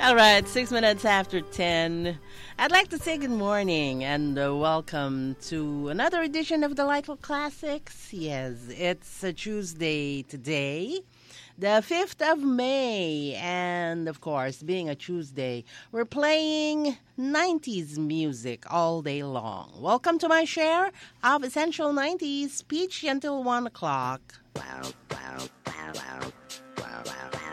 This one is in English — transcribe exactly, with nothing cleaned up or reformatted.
All right, six minutes after ten. I'd like to say good morning and uh, welcome to another edition of Delightful Classics. Yes, it's a Tuesday today, the fifth of May. And of course, being a Tuesday, we're playing nineties music all day long. Welcome to my share of Essential nineties, Peach until one o'clock. Wow, wow, wow, wow, wow, wow, wow.